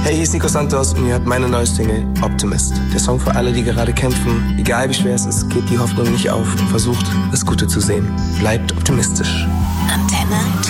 Hey, hier ist Nico Santos und ihr hört meine neue Single Optimist. Der Song für alle, die gerade kämpfen. Egal wie schwer es ist, gebt die Hoffnung nicht auf und versucht, das Gute zu sehen. Bleibt optimistisch. Antenne